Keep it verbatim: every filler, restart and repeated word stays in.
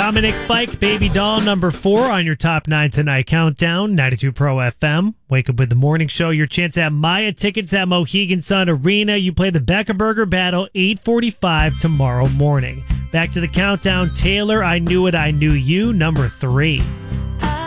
Dominic Fike, Baby Doll, number four on your top nine tonight countdown, ninety-two Pro F M. Wake up with the morning show. Your chance at Maya tickets at Mohegan Sun Arena. You play the Becca Burger Battle, eight forty-five tomorrow morning. Back to the countdown. Taylor, I Knew It, I Knew You, number three.